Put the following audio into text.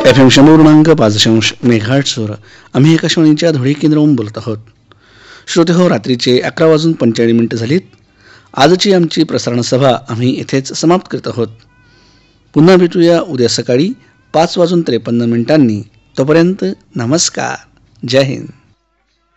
FM 100.5 मेगाहर्ट्झवर आम्ही आकाशवाणीच्या धुळे केंद्रावरून बोलत आहोत. श्रोते हो, रात्रीचे 11:45 झालीत. आजची आमची प्रसारण सभा आम्ही इथेच समाप्त करत आहोत. पुन्हा भेटूया उद्या सकाळी 5:53 तोपर्यंत नमस्कार. जय हिंद.